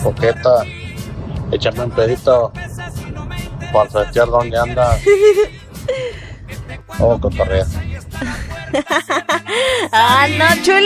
Coqueta, échame un pedito para festear dónde andas. Oh, cotorrea. Ah, no, chulo.